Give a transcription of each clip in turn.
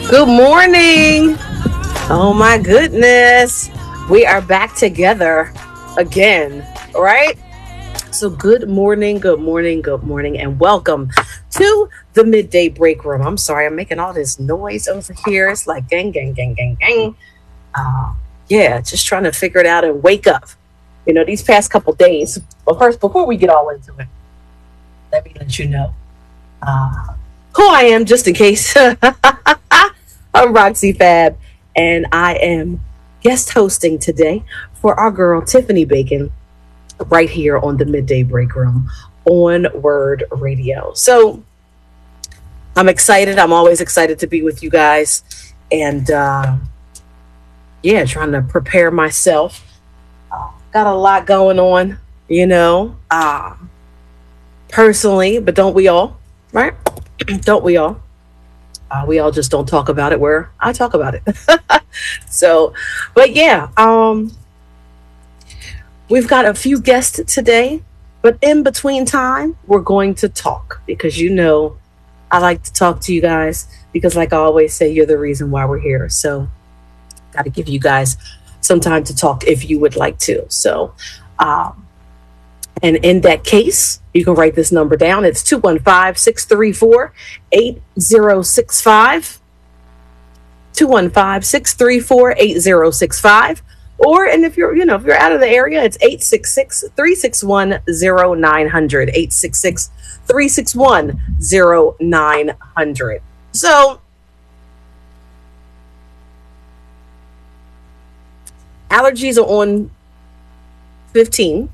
Good morning. Oh my goodness. We are back together again, right? So good morning, good morning, good morning, and welcome to the midday break room. I'm sorry, I'm making all this noise over here. It's like gang, gang, gang, gang, gang. Yeah, just trying to figure it out and wake up. These past couple days. But first, before we get all into it, let me let you know who I am, just in case. I'm Roxy Fab, and I am guest hosting today for our girl Tiffany Bacon right here on the Midday Break Room on Word Radio. So I'm excited. I'm always excited to be with you guys, and trying to prepare myself. Got a lot going on, personally, but don't we all, right? Don't we all? We all just don't talk about it where I talk about it. We've got a few guests today, but in between time, we're going to talk because I like to talk to you guys because, like I always say, you're the reason why we're here. So, got to give you guys some time to talk if you would like to. So, and in that case, you can write this number down. It's 215-634-8065. 215-634-8065. And if you're out of the area, it's 866-361-0900. 866-361-0900. So, allergies are on 15.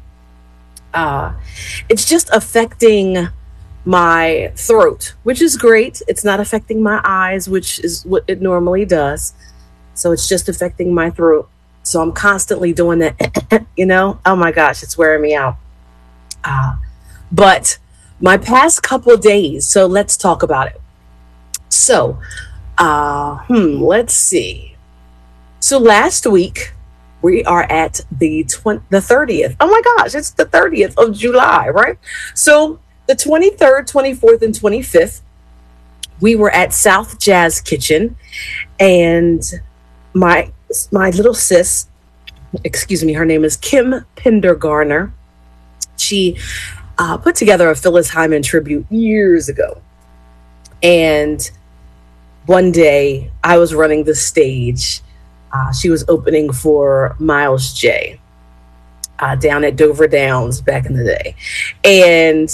It's just affecting my throat, which is great. It's not affecting my eyes, which is what it normally does. So it's just affecting my throat. So I'm constantly doing that, Oh my gosh, it's wearing me out. But my past couple days, so let's talk about it. So, let's see. So last week, we are at the 30th. Oh my gosh, it's the 30th of July, right? So the 23rd, 24th, and 25th, we were at South Jazz Kitchen, and my little sis, her name is Kim Pendergarner. She put together a Phyllis Hyman tribute years ago. And one day I was running the stage. She was opening for Miles J. Down at Dover Downs back in the day. And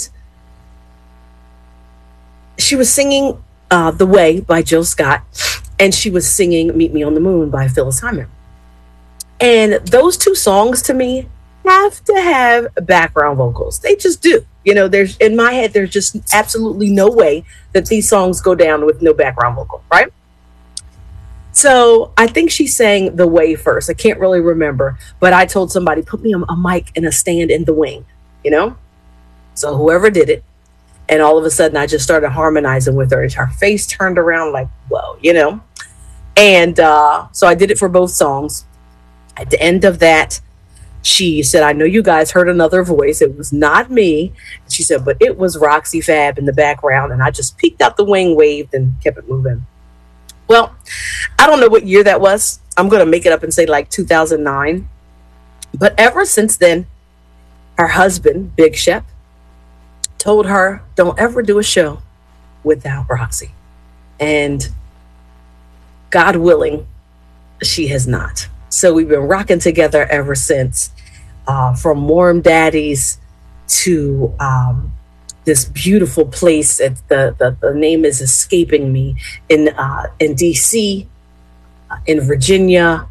she was singing The Way by Jill Scott, and she was singing Meet Me on the Moon by Phyllis Hyman. And those two songs to me have to have background vocals. They just do. There's in my head, there's just absolutely no way that these songs go down with no background vocal, right? So I think she sang The Way first. I can't really remember, but I told somebody, put me a mic and a stand in the wing, So whoever did it, and all of a sudden I just started harmonizing with her, and her face turned around like, whoa, And so I did it for both songs. At the end of that, she said, I know you guys heard another voice. It was not me. She said, but it was Roxy Fab in the background. And I just peeked out the wing, waved, and kept it moving. Well, I don't know what year that was. I'm going to make it up and say like 2009. But ever since then, her husband, Big Shep, told her, don't ever do a show without Roxy. And God willing, she has not. So we've been rocking together ever since, from Warm Daddies to this beautiful place. The name is escaping me, in DC, in Virginia,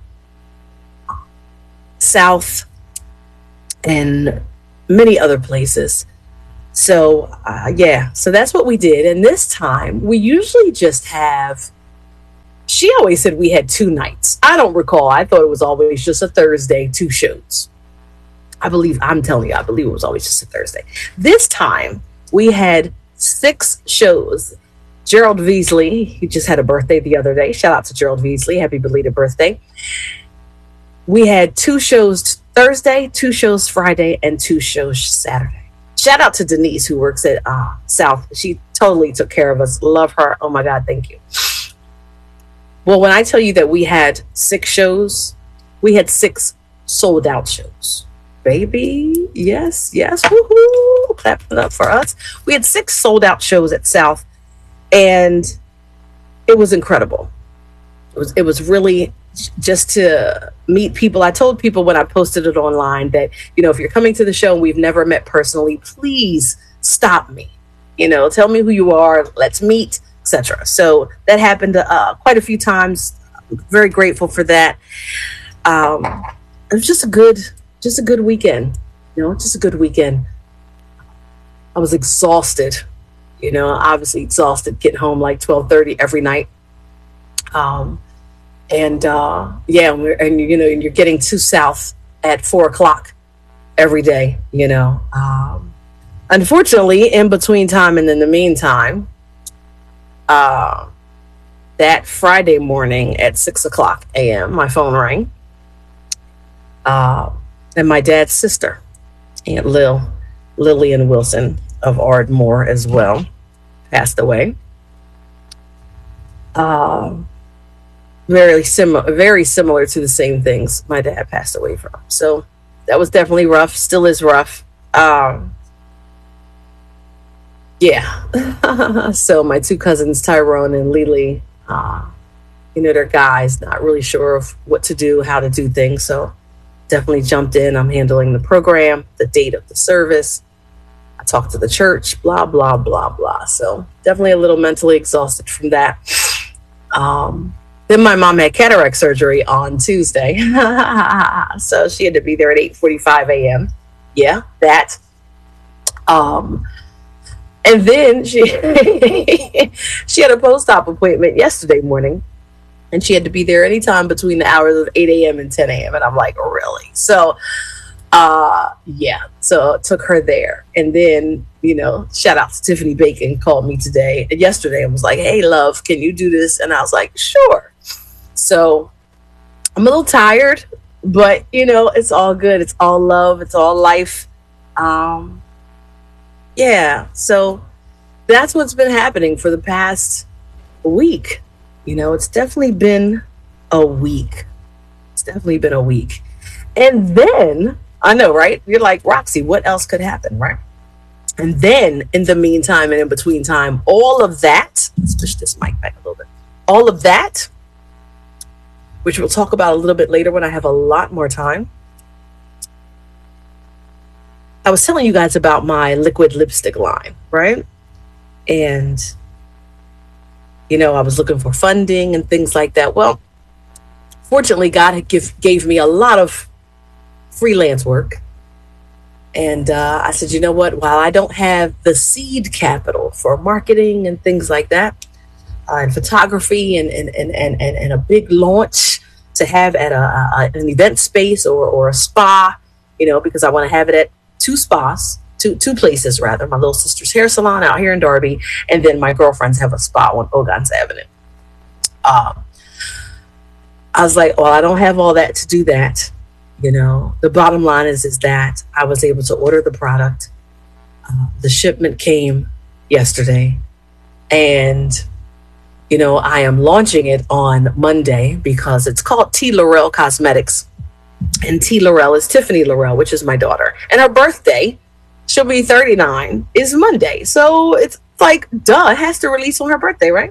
South, and many other places. So so that's what we did. And this time we usually just have, she always said we had 2 nights. I don't recall. I thought it was always just a Thursday, 2 shows. I believe it was always just a Thursday. This time we had 6 shows. Gerald Veasley, he just had a birthday the other day. Shout out to Gerald Veasley. Happy belated birthday. We had 2 shows Thursday, 2 shows Friday, and 2 shows Saturday. Shout out to Denise, who works at South. She totally took care of us. Love her. Oh my God, thank you. Well, when I tell you that we had 6 shows, we had 6 sold out shows. Baby, yes, yes, woohoo! Clap it up for us. We had 6 sold out shows at South, and it was incredible. It was really just to meet people. I told people when I posted it online that, if you're coming to the show and we've never met personally, please stop me. Tell me who you are. Let's meet, etc. So that happened quite a few times. I'm very grateful for that. It was just a good weekend. Just a good weekend. I was exhausted. Obviously exhausted. Getting home like 12:30 every night. And you're getting to South at 4 o'clock every day. Unfortunately, in between time and in the meantime, that Friday morning at 6:00 a.m., my phone rang. And my dad's sister, Aunt Lillian Wilson of Ardmore as well, passed away. Very similar to the same things my dad passed away from. So that was definitely rough. Still is rough. Yeah. So my 2 cousins, Tyrone and Lily, they're guys, not really sure of what to do, how to do things. So definitely jumped in. I'm handling the program, the date of the service. I talked to the church, blah, blah, blah, blah. So definitely a little mentally exhausted from that. Then my mom had cataract surgery on Tuesday. So she had to be there at 8:45 a.m. Yeah, that. And then she she had a post-op appointment yesterday morning, and she had to be there anytime between the hours of 8 a.m. and 10 a.m. And I'm like, really? So, so it took her there. And then, shout out to Tiffany Bacon, called me yesterday and was like, hey, love, can you do this? And I was like, sure. So I'm a little tired, but, it's all good. It's all love. It's all life. So that's what's been happening for the past week. It's definitely been a week. And then, I know, right? You're like, Roxy, what else could happen, right? And then, in the meantime and in between time, all of that, let's push this mic back a little bit. All of that, which we'll talk about a little bit later when I have a lot more time. I was telling you guys about my liquid lipstick line, right? And, I was looking for funding and things like that. Well, fortunately, God gave me a lot of freelance work. And I said, you know what? While I don't have the seed capital for marketing and things like that, and photography and a big launch to have at an event space or a spa, because I want to have it at 2 spas, two places rather. My little sister's hair salon out here in Darby, and then my girlfriends have a spa on Ogans Avenue. I was like, well, I don't have all that to do that. The bottom line is that I was able to order the product. The shipment came yesterday, and I am launching it on Monday because it's called T. Laurel Cosmetics. And T. Laurel is Tiffany Laurel, which is my daughter. And her birthday, she'll be 39, is Monday. So it's like, duh, it has to release on her birthday, right?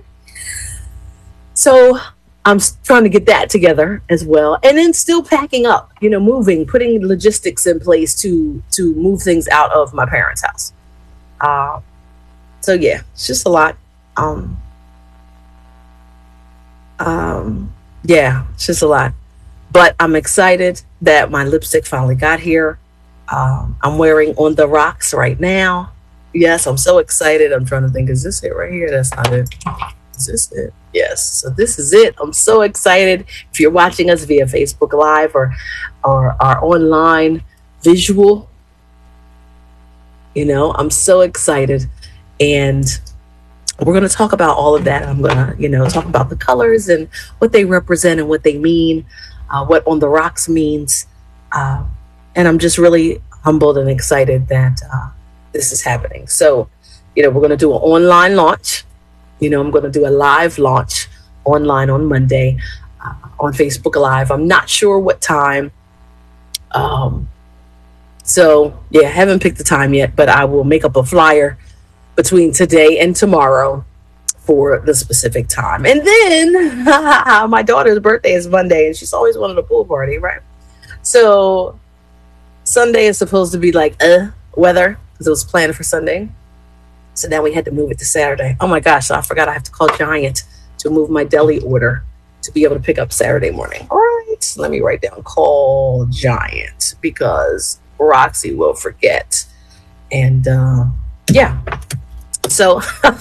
So I'm trying to get that together as well. And then still packing up, moving, putting logistics in place to move things out of my parents' house. So yeah, it's just a lot. It's just a lot. But I'm excited that my lipstick finally got here. I'm wearing On the Rocks right now. Yes, I'm so excited. I'm trying to think, is this it right here? That's not it. Is this it? Yes. So this is it. I'm so excited. If you're watching us via Facebook Live or our online visual, I'm so excited. And we're going to talk about all of that. I'm going to, talk about the colors and what they represent and what they mean, what On the Rocks means. And I'm just really humbled and excited that this is happening. So, we're going to do an online launch. I'm going to do a live launch online on Monday on Facebook Live. I'm not sure what time. So yeah, haven't picked the time yet, but I will make up a flyer between today and tomorrow for the specific time. And then my daughter's birthday is Monday, and she's always wanted a pool party, right? So Sunday is supposed to be like weather, because it was planned for Sunday. So now we had to move it to Saturday. Oh my gosh, I forgot I have to call Giant to move my deli order to be able to pick up Saturday morning. All right, let me write down call Giant, because Roxy will forget. And yeah, so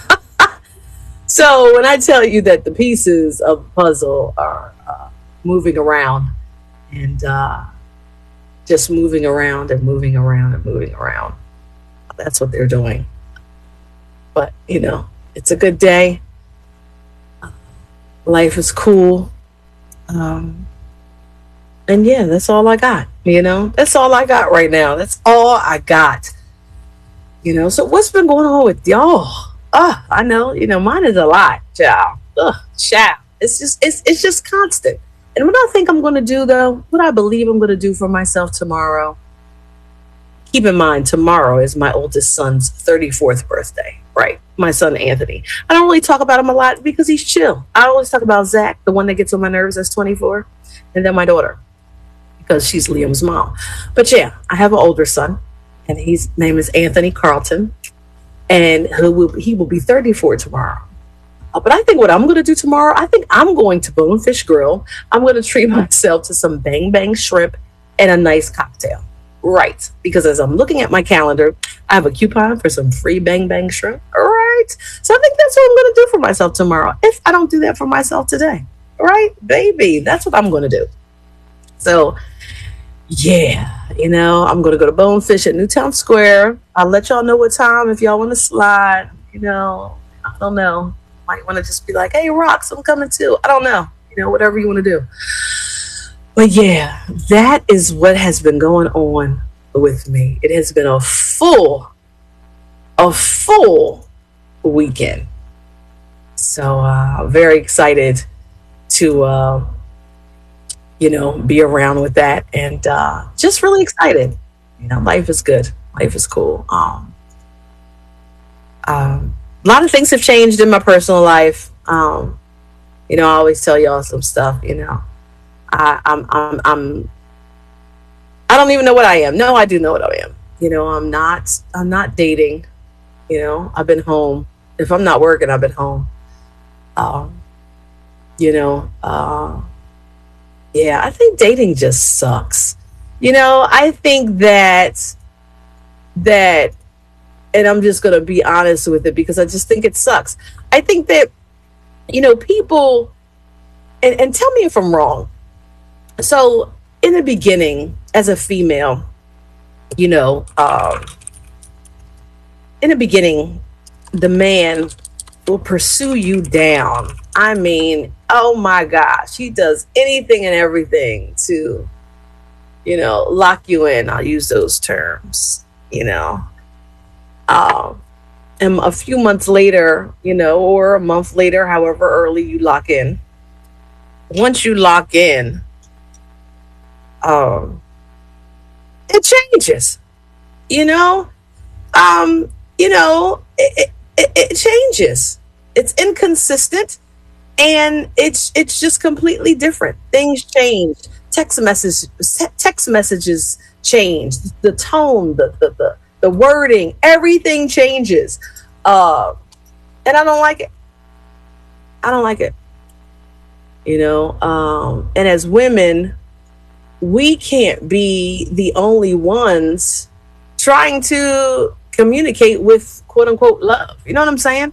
so when I tell you that the pieces of the puzzle are moving around and just moving around and moving around and moving around, that's what they're doing. But you know, it's a good day. Life is cool. And yeah, that's all I got. You know, that's all I got right now. That's all I got. You know, so what's been going on with y'all? I know, you know, mine is a lot, child. Child. It's just constant. And what I think I'm going to do, though, what I believe I'm going to do for myself tomorrow, keep in mind, tomorrow is my oldest son's 34th birthday, right? My son, Anthony. I don't really talk about him a lot because he's chill. I always talk about Zach, the one that gets on my nerves, that's 24, and then my daughter, because she's Liam's mom. But yeah, I have an older son, and his name is Anthony Carlton, and he will be 34 tomorrow. But I think what I'm going to do tomorrow, I think I'm going to Bonefish Grill. I'm going to treat myself to some bang bang shrimp and a nice cocktail. Right. Because as I'm looking at my calendar, I have a coupon for some free bang bang shrimp. All right. So I think that's what I'm going to do for myself tomorrow, if I don't do that for myself today. All right, baby. That's what I'm going to do. So yeah, you know, I'm going to go to Bonefish at Newtown Square. I'll let y'all know what time if y'all want to slide. You know, I don't know. Might want to just be like, hey, Rox, I'm coming too. I don't know. You know, whatever you want to do. But yeah, that is what has been going on with me. It has been a full weekend. So very excited to, you know, be around with that, and just really excited. You know, life is good. Life is cool. A lot of things have changed in my personal life. You know, I always tell y'all some stuff. You know, I don't even know what I am. No, I do know what I am. You know, I'm not dating. You know, I've been home. If I'm not working, I've been home. You know, yeah, I think dating just sucks. You know, I think that, and I'm just going to be honest with it because I just think it sucks. I think that, you know, people, and tell me if I'm wrong. So in the beginning, as a female, you know, in the beginning, the man will pursue you down. I mean, oh my gosh, he does anything and everything to, you know, lock you in. I'll use those terms, you know. And a few months later, you know, or a month later, however early you lock in, once you lock in, it changes, you know, it changes. It's inconsistent, and it's just completely different. Things change. Text messages change. The tone, the wording, everything changes. And I don't like it. I don't like it. You know, and as women, we can't be the only ones trying to communicate with quote unquote love. You know what I'm saying?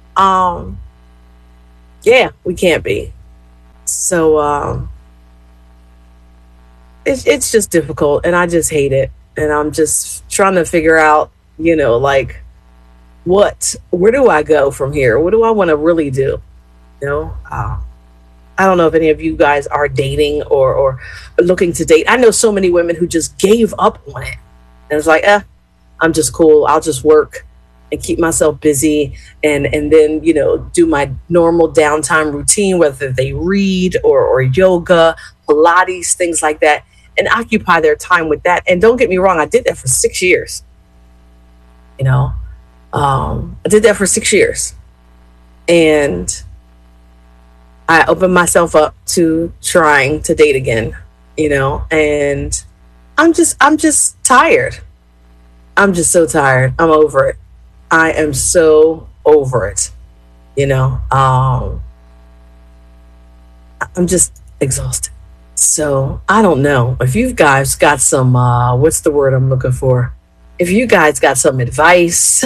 Yeah, we can't be. So it's just difficult, and I just hate it. And I'm just trying to figure out, you know, like, where do I go from here? What do I want to really do? You know, I don't know if any of you guys are dating or looking to date. I know so many women who just gave up on it. And it's like, I'm just cool. I'll just work. and keep myself busy and then, do my normal downtime routine, whether they read or yoga, Pilates, things like that, and occupy their time with that. And don't get me wrong, I did that for 6 years. I did that for 6 years. And I opened myself up to trying to date again, and I'm just tired. I'm just so tired. I'm over it. I am so over it. I'm just exhausted. So I don't know if you guys got some, what's the word I'm looking for? If you guys got some advice,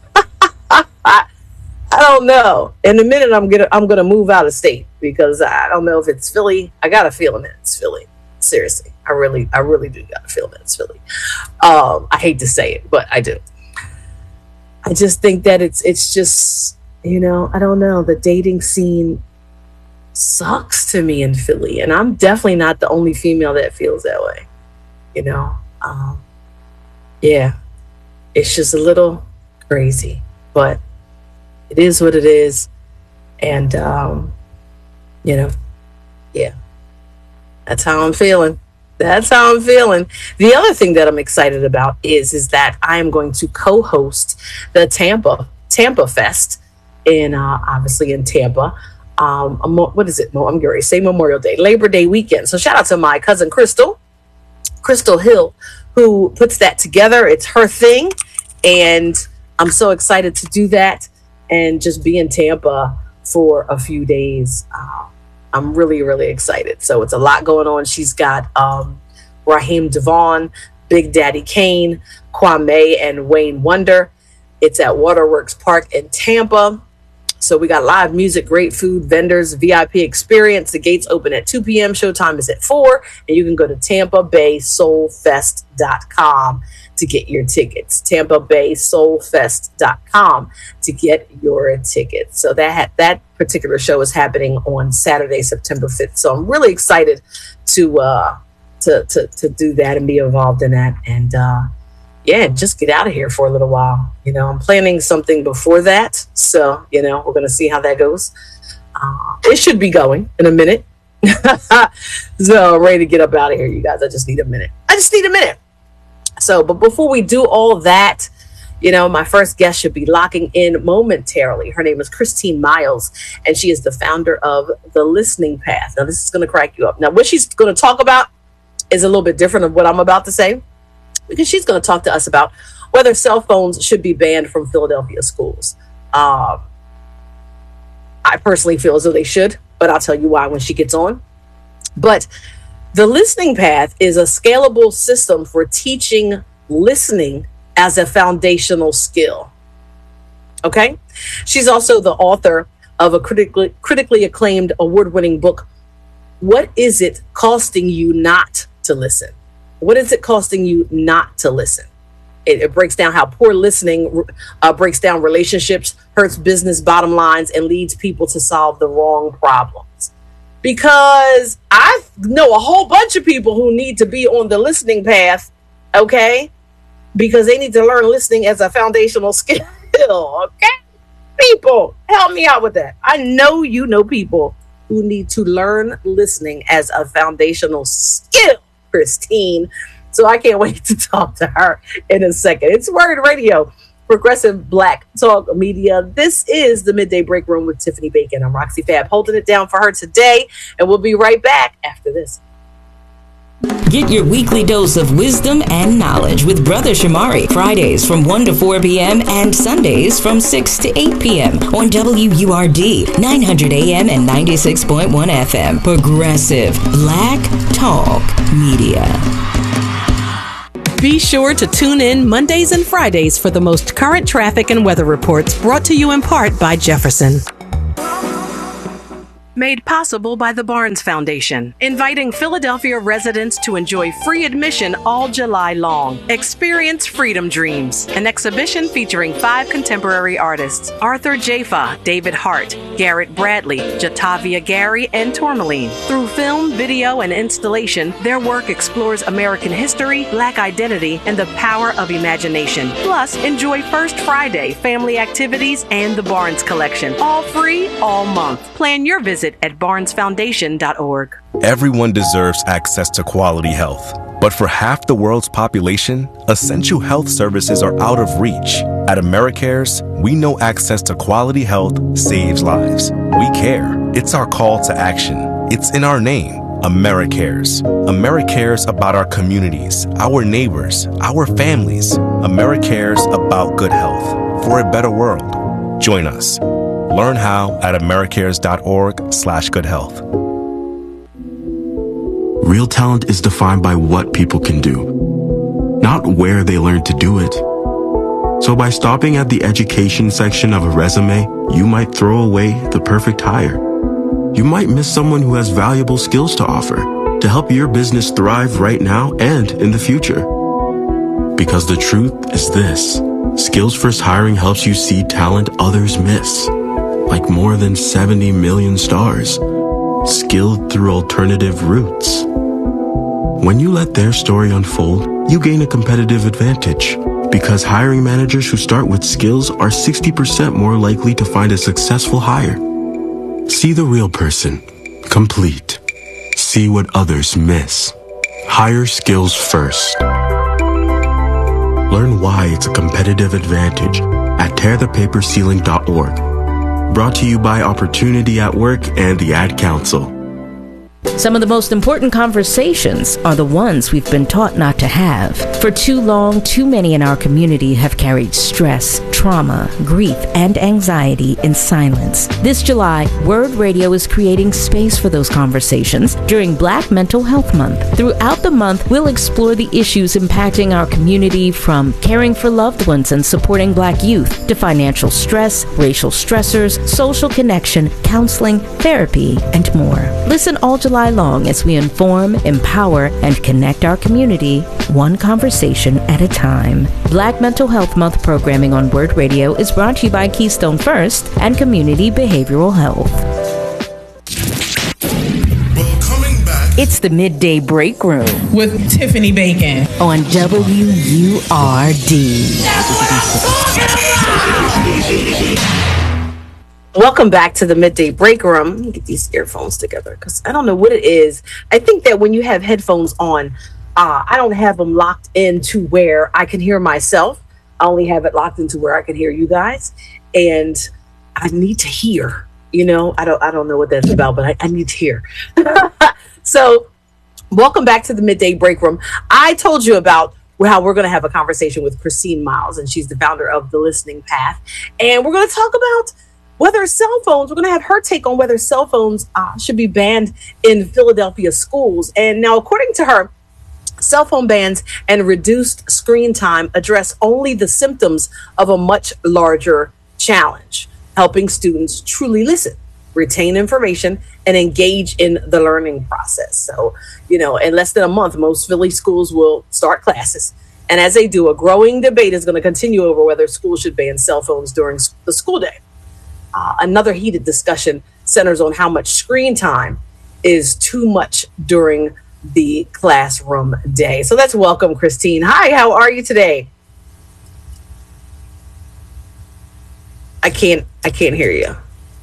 I don't know. In a minute, I'm gonna move out of state because I don't know if it's Philly. I got a feeling that it's Philly. Seriously, I really do got a feeling that it's Philly. I hate to say it, but I do. I just think that it's just, I don't know. The dating scene sucks to me in Philly, and I'm definitely not the only female that feels that way. Yeah, it's just a little crazy, but it is what it is. And, yeah, that's how I'm feeling. That's how I'm feeling. The other thing that I'm excited about is that I am going to co-host the Tampa Fest obviously in Tampa. What is it? I'm going to say Memorial Day, Labor Day weekend. So shout out to my cousin Crystal Hill, who puts that together. It's her thing. And I'm so excited to do that and just be in Tampa for a few days. I'm really, really excited. So it's a lot going on. She's got Raheem Devon, Big Daddy Kane, Kwame, and Wayne Wonder. It's at Waterworks Park in Tampa. So we got live music, great food, vendors, VIP experience. The gates open at 2 p.m. Showtime is at 4. And you can go to TampaBaySoulFest.com to get your tickets. TampaBaySoulFest.com to get your tickets. So that particular show is happening on Saturday, September 5th. So I'm really excited to do that and be involved in that. And just get out of here for a little while. I'm planning something before that. So, we're going to see how that goes. It should be going in a minute. So I'm ready to get up out of here, you guys. I just need a minute. So, but before we do all that, my first guest should be locking in momentarily. Her name is Christine Miles, and she is the founder of The Listening Path. Now, this is going to crack you up. Now, what she's going to talk about is a little bit different of what I'm about to say, because she's going to talk to us about whether cell phones should be banned from Philadelphia schools. I personally feel as though they should, but I'll tell you why when she gets on. But The Listening Path is a scalable system for teaching listening as a foundational skill. Okay? She's also the author of a critically acclaimed award-winning book, What Is It Costing You Not to Listen? What is it costing you not to listen? It breaks down how poor listening breaks down relationships, hurts business bottom lines, and leads people to solve the wrong problems. Because I know a whole bunch of people who need to be on the listening path, okay? Because they need to learn listening as a foundational skill, okay? People, help me out with that. I know you know people who need to learn listening as a foundational skill, Christine. So I can't wait to talk to her in a second. It's Word Radio, progressive Black talk media. This is the Midday Break Room with Tiffany Bacon. I'm Roxy Fab, holding it down for her today, and we'll be right back after this. Get your weekly dose of wisdom and knowledge with Brother Shamari, Fridays from 1 to 4 p.m. and Sundays from 6 to 8 p.m. on WURD, 900 AM and 96.1 FM. Progressive Black Talk Media. Be sure to tune in Mondays and Fridays for the most current traffic and weather reports, brought to you in part by Jefferson. Made possible by the Barnes Foundation, inviting Philadelphia residents to enjoy free admission all July long. Experience Freedom Dreams, an exhibition featuring 5 contemporary artists: Arthur Jafa, David Hart, Garrett Bradley, Jatavia Gary, and Tourmaline. Through film, video, and installation, their work explores American history, Black identity, and the power of imagination. Plus, enjoy First Friday, family activities, and the Barnes Collection. All free, all month. Plan your visit at barnesfoundation.org. Everyone deserves access to quality health. But for half the world's population, essential health services are out of reach. At AmeriCares, we know access to quality health saves lives. We care. It's our call to action. It's in our name. AmeriCares. AmeriCares about our communities, our neighbors, our families. AmeriCares about good health for a better world. Join us. Learn how at americares.org/goodhealth. Real talent is defined by what people can do, not where they learn to do it. So by stopping at the education section of a resume, you might throw away the perfect hire. You might miss someone who has valuable skills to offer to help your business thrive right now and in the future. Because the truth is this: Skills First Hiring helps you see talent others miss, like more than 70 million stars, skilled through alternative routes. When you let their story unfold, you gain a competitive advantage, because hiring managers who start with skills are 60% more likely to find a successful hire. See the real person, complete. See what others miss. Hire skills first. Learn why it's a competitive advantage at tearthepaperceiling.org. Brought to you by Opportunity at Work and the Ad Council. Some of the most important conversations are the ones we've been taught not to have. For too long, too many in our community have carried stress, trauma, grief, and anxiety in silence. This July, Word Radio is creating space for those conversations during Black Mental Health Month. Throughout the month, we'll explore the issues impacting our community, from caring for loved ones and supporting Black youth to financial stress, racial stressors, social connection, counseling, therapy, and more. Listen all July long as we inform, empower, and connect our community, one conversation at a time. Black Mental Health Month programming on Word Radio is brought to you by Keystone First and Community Behavioral Health. Well, coming back, It's the Midday Break Room with Tiffany Bacon on WURD. Welcome back to the Midday Break Room. Let me get these earphones together because I don't know what it is. I think that when you have headphones on, I don't have them locked into where I can hear myself. I only have it locked into where I can hear you guys, and I need to hear. You know, I don't know what that's about, but I need to hear. So, welcome back to the Midday Break Room. I told you about how we're going to have a conversation with Christine Miles, and she's the founder of The Listening Path, and we're going to talk about whether cell phones, we're going to have her take on whether cell phones should be banned in Philadelphia schools. And now, according to her, cell phone bans and reduced screen time address only the symptoms of a much larger challenge, helping students truly listen, retain information, and engage in the learning process. So, you know, in less than a month, most Philly schools will start classes. And as they do, a growing debate is going to continue over whether schools should ban cell phones during the school day. Another heated discussion centers on how much screen time is too much during the classroom day. So let's welcome Christine. Hi, how are you today? I can't hear you.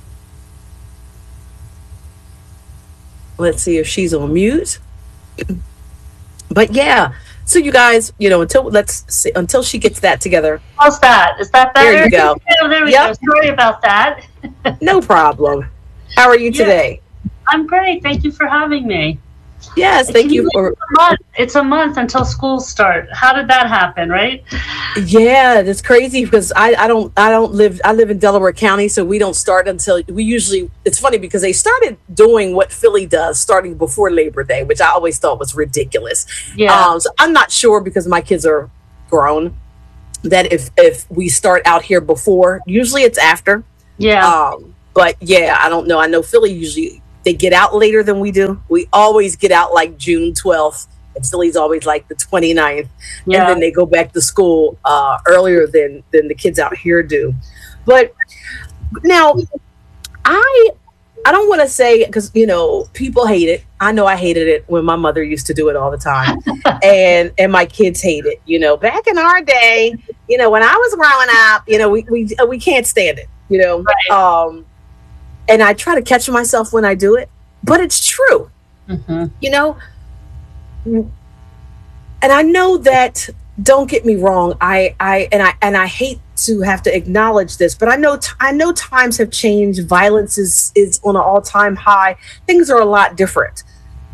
Let's see if she's on mute. But yeah, so you guys, you know, until she gets that together. How's that? Is that better? There you go. Oh, there we go. Sorry about that. No problem. How are you today? I'm great. Thank you for having me. Yes, thank you for. It's a month until schools start. How did that happen, right? Yeah, it's crazy because I live in Delaware County, so we don't start until it's funny because they started doing what Philly does starting before Labor Day, which I always thought was ridiculous. Yeah. So I'm not sure because my kids are grown that if we start out here before, usually it's after. Yeah. But yeah, I don't know. I know Philly usually They get out later than we do. We always get out like June 12th. And Silly's always like the 29th. Yeah. And then they go back to school earlier than the kids out here do. But now, I don't want to say, because, people hate it. I know I hated it when my mother used to do it all the time. and my kids hate it. Back in our day, when I was growing up, we can't stand it, Right. And I try to catch myself when I do it, but it's true, and I know that, don't get me wrong. I hate to have to acknowledge this, but I know times have changed. Violence is on an all-time high. Things are a lot different.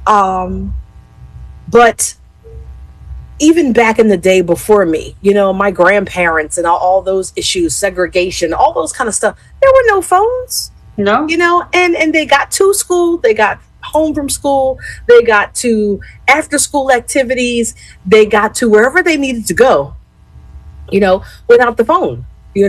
But even back in the day before me, my grandparents and all those issues, segregation, all those kind of stuff, there were no phones. No. And they got to school, they got home from school, they got to after school activities, they got to wherever they needed to go, without the phone,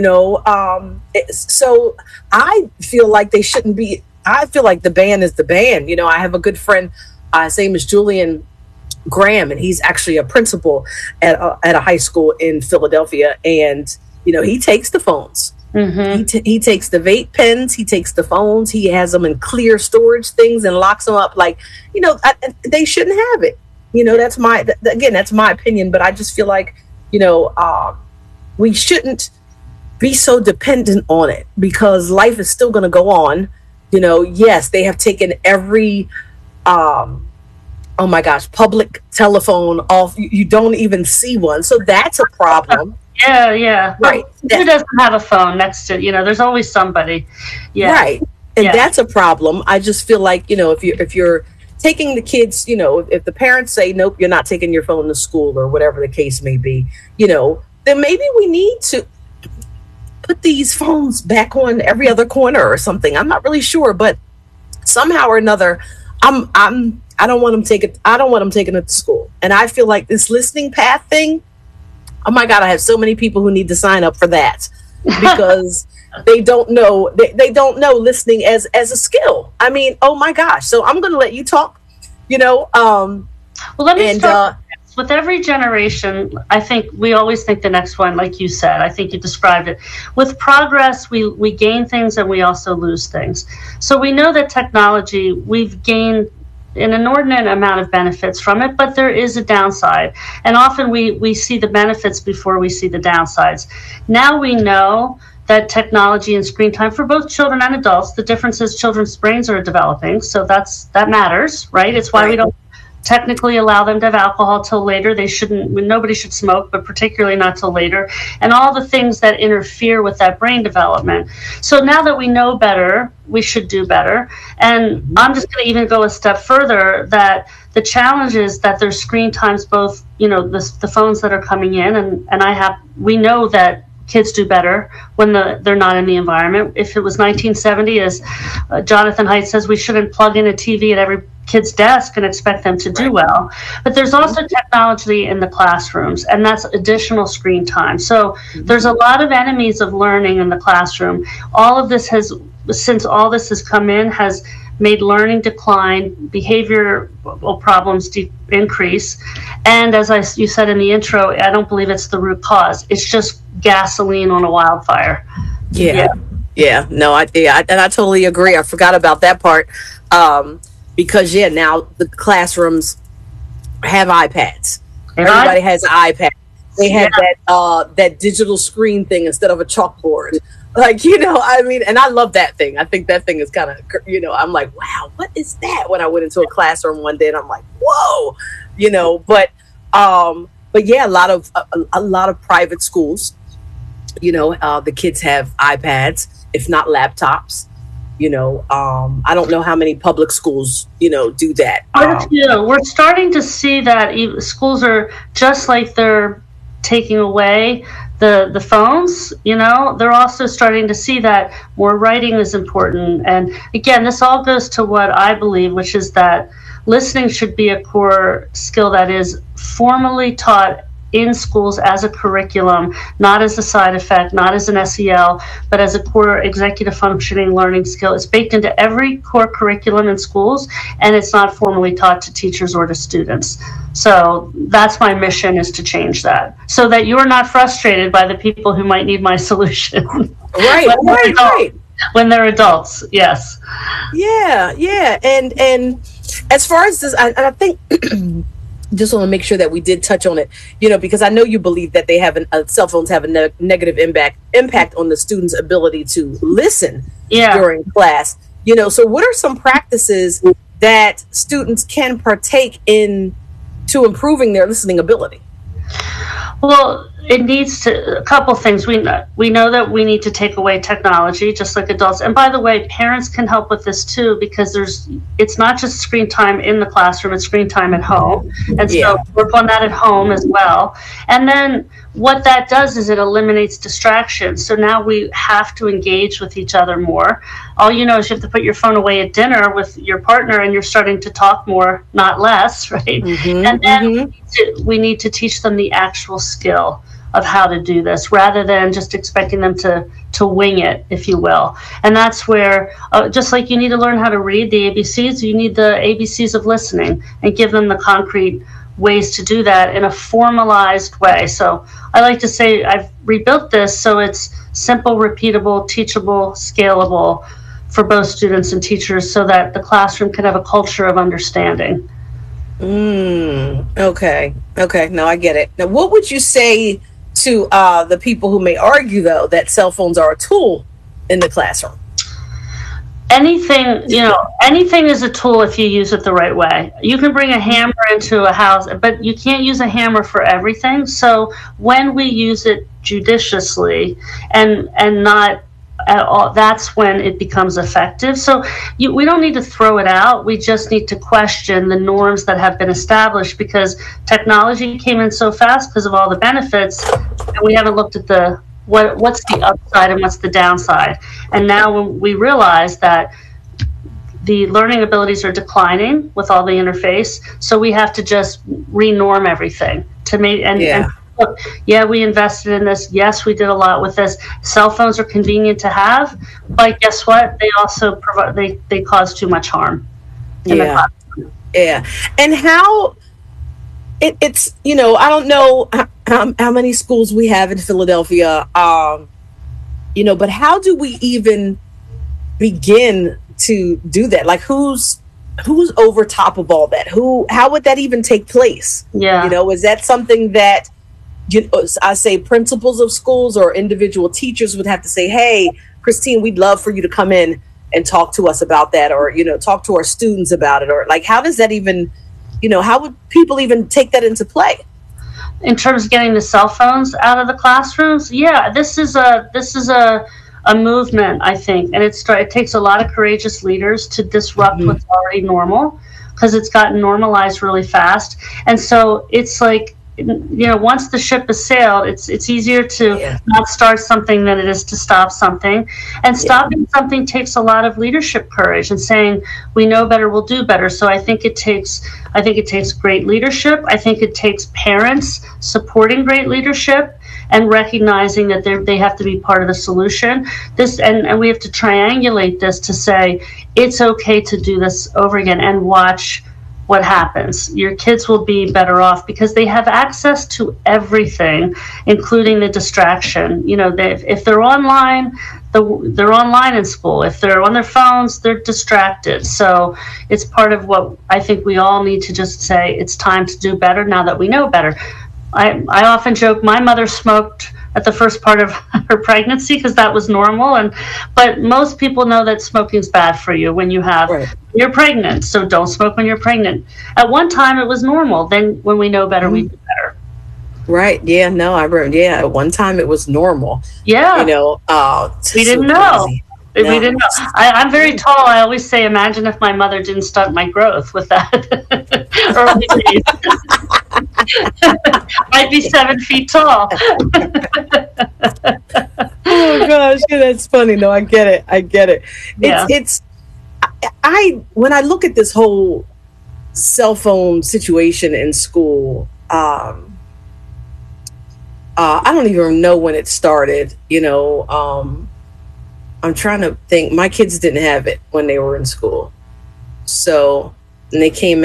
so I feel like they shouldn't be. I feel like the ban is the ban. I have a good friend, his name is Julian Graham, and he's actually a principal at a high school in Philadelphia, and he takes the phones. Mm-hmm. He takes the vape pens, he takes the phones, he has them in clear storage things and locks them up. Like, they shouldn't have it. That's my opinion, but I just feel like, we shouldn't be so dependent on it, because life is still going to go on. Yes, they have taken every, oh my gosh, public telephone off. You don't even see one. So that's a problem. Yeah. Right. Who doesn't have a phone next to, there's always somebody. Yeah. Right. And that's a problem. I just feel like, if you're taking the kids, if the parents say, nope, you're not taking your phone to school or whatever the case may be, then maybe we need to put these phones back on every other corner or something. I'm not really sure, but somehow or another, I don't want them taking it to school. And I feel like this listening path thing, oh my God, I have so many people who need to sign up for that, because they don't know listening as a skill. I mean, oh my gosh. So I'm going to let you talk, Well, let me start with every generation. I think we always think the next one, like you said, I think you described it. With progress, we gain things and we also lose things. So we know that technology, we've gained an inordinate amount of benefits from it, but there is a downside. And often we see the benefits before we see the downsides. Now we know that technology and screen time for both children and adults, the difference is children's brains are developing. So that matters, right? It's why we don't technically allow them to have alcohol till later. Nobody should smoke, but particularly not till later. And all the things that interfere with that brain development. So now that we know better, we should do better. And I'm just going to even go a step further, that the challenge is that there's screen times, both, the phones that are coming in, and we know that kids do better when they're not in the environment. If it was 1970, as Jonathan Haidt says, we shouldn't plug in a TV at every kid's desk and expect them to do well. But there's also technology in the classrooms, and that's additional screen time. So there's a lot of enemies of learning in the classroom. Since all this has come in, has made learning decline, behavioral problems increase. And as you said in the intro, I don't believe it's the root cause. It's just gasoline on a wildfire. Yeah. No, I totally agree. I forgot about that part. Because now the classrooms have iPads. Everybody has an iPad. They have that digital screen thing instead of a chalkboard. Like, and I love that thing. I think that thing is kind of, I'm like, wow, what is that? When I went into a classroom one day and I'm like, whoa, but yeah, a lot of private schools, the kids have iPads, if not laptops. I don't know how many public schools, do that. We're starting to see that schools are just like they're taking away the phones, they're also starting to see that more writing is important. And again, this all goes to what I believe, which is that listening should be a core skill that is formally taught in schools as a curriculum, not as a side effect, not as an SEL, but as a core executive functioning learning skill. It's baked into every core curriculum in schools, and it's not formally taught to teachers or to students. So that's my mission, is to change that, so that you're not frustrated by the people who might need my solution. Right. When they're adults, yes. Yeah. And as far as this, I think just want to make sure that we did touch on it, because I know you believe that they have cell phones have a negative impact on the students' ability to listen during class. So what are some practices that students can partake in to improving their listening ability? Well, it needs to, a couple things. We know that we need to take away technology, just like adults. And by the way, parents can help with this too, because it's not just screen time in the classroom, it's screen time at home. And so work on that at home as well. And then what that does is it eliminates distractions. So now we have to engage with each other more. All you know is you have to put your phone away at dinner with your partner, and you're starting to talk more, not less, right? And then we need to teach them the actual skill of how to do this, rather than just expecting them to wing it, if you will. And that's where, just like you need to learn how to read the ABCs, you need the ABCs of listening, and give them the concrete ways to do that in a formalized way. So I like to say I've rebuilt this so it's simple, repeatable, teachable, scalable for both students and teachers, so that the classroom can have a culture of understanding. Okay. No, I get it. Now, what would you say to the people who may argue, though, that cell phones are a tool in the classroom? Anything is a tool if you use it the right way. You can bring a hammer into a house, but you can't use a hammer for everything. So when we use it judiciously and not at all, that's when it becomes effective. So we don't need to throw it out. We just need to question the norms that have been established, because technology came in so fast because of all the benefits, and we haven't looked at what's the upside and what's the downside. And now we realize that the learning abilities are declining with all the interface, so we have to just renorm everything to make and look, we invested in this. Yes, we did a lot with this. Cell phones are convenient to have, but guess what? They also they cause too much harm. And how it's I don't know how many schools we have in Philadelphia, but how do we even begin to do that? Like, who's over top of all that? How would that even take place? Is that something that I say principals of schools or individual teachers would have to say, hey, Christine, we'd love for you to come in and talk to us about that, or talk to our students about it, or like, how does that even how would people even take that into play in terms of getting the cell phones out of the classrooms? This is a movement, I think, and it takes a lot of courageous leaders to disrupt what's already normal, because it's gotten normalized really fast. And so it's like, once the ship has sailed, it's easier to not start something than it is to stop something. And stopping something takes a lot of leadership courage, and saying we know better, we'll do better. So I think it takes great leadership. I think it takes parents supporting great leadership and recognizing that they have to be part of the solution. And we have to triangulate this to say it's okay to do this over again, and watch what happens. Your kids will be better off because they have access to everything, including the distraction. If they're online, they're online in school. If they're on their phones, they're distracted. So it's part of what I think we all need to just say, it's time to do better now that we know better. I often joke, my mother smoked at the first part of her pregnancy because that was normal, but most people know that smoking's bad for you when you're pregnant, so don't smoke when you're pregnant. At one time it was normal. Then when we know better, we do better. Right. Yeah, no, I remember. Yeah, at one time it was normal. Yeah. We didn't know. We didn't know. I'm very tall. I always say, imagine if my mother didn't stunt my growth with that early days. I'd be 7 feet tall. Oh gosh, that's funny. No, I get it. When I look at this whole cell phone situation in school, I don't even know when it started. I'm trying to think. My kids didn't have it when they were in school. So, and they came